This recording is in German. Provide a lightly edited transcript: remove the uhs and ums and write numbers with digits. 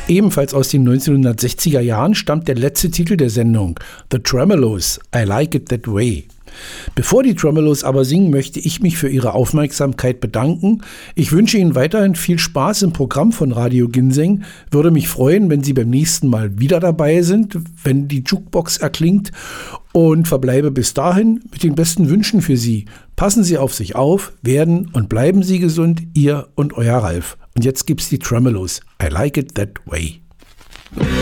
Ebenfalls aus den 1960er Jahren stammt der letzte Titel der Sendung, The Tremeloes, I Like It That Way. Bevor die Tremeloes aber singen, möchte ich mich für Ihre Aufmerksamkeit bedanken. Ich wünsche Ihnen weiterhin viel Spaß im Programm von Radio Ginseng. Würde mich freuen, wenn Sie beim nächsten Mal wieder dabei sind, wenn die Jukebox erklingt, und verbleibe bis dahin mit den besten Wünschen für Sie. Passen Sie auf sich auf, werden und bleiben Sie gesund, Ihr und Euer Ralf. Und jetzt gibt's die Tremeloes. I Like It That Way.